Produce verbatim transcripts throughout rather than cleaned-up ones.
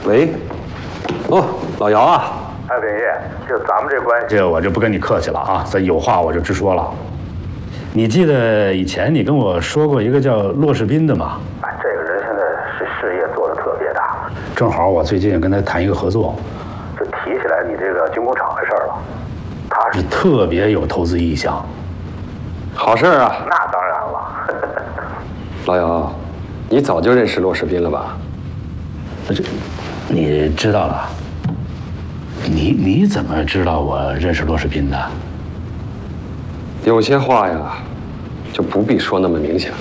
喂，哦，老姚啊。 哎，秉业，就咱们这关系， 这个我就不跟你客气了啊，咱有话我就直说了。你记得以前你跟我说过一个叫骆世斌的吗？ 哎，这个人现在是事业做得特别大， 正好我最近跟他谈一个合作， 就提起来你这个军工厂的事儿了，他是特别有投资意向。 好事啊！ 那当然了。 老姚，你早就认识骆世斌了吧？ 这，你知道了？你你怎么知道我认识骆世斌的？ 有些话呀，就不必说那么明显了。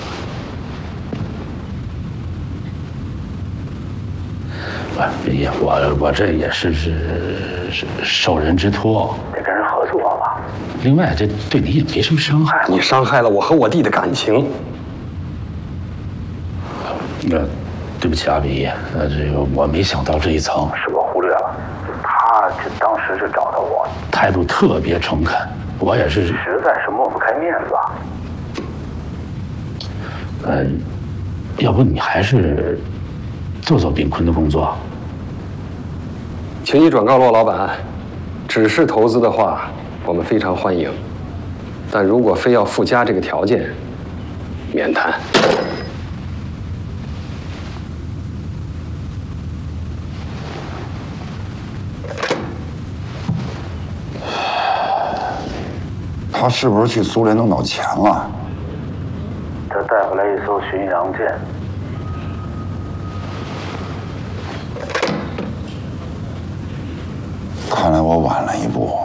啊，也我我这也是是是受人之托， 得跟人合作吧。 另外，这对你也没什么伤害。 你伤害了我和我弟的感情。 那，对不起啊，李毅，呃，这个我没想到这一层， 是我忽略了。他这当时是找到我， 态度特别诚恳，我也是， 实在是抹不开面子啊。 呃，要不你还是做做炳坤的工作。 请你转告骆老板，只是投资的话，我们非常欢迎，但如果非要附加这个条件，免谈。 他是不是去苏联弄到钱了？ 他带回来一艘巡洋舰， 看来我晚了一步。